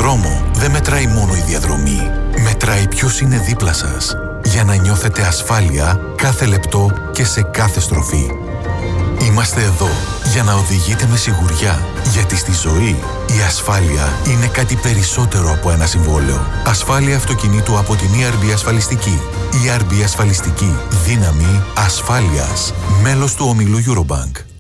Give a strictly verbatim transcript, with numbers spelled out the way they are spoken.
δρόμο δεν μετράει μόνο η διαδρομή. Μετράει ποιος είναι δίπλα σας, για να νιώθετε ασφάλεια κάθε λεπτό και σε κάθε στροφή. Είμαστε εδώ για να οδηγείτε με σιγουριά, γιατί στη ζωή η ασφάλεια είναι κάτι περισσότερο από ένα συμβόλαιο. Ασφάλεια αυτοκινήτου από την ι αρ μπι Ασφαλιστική. ι αρ μπι Ασφαλιστική. Δύναμη ασφάλειας. Μέλος του ομίλου Eurobank.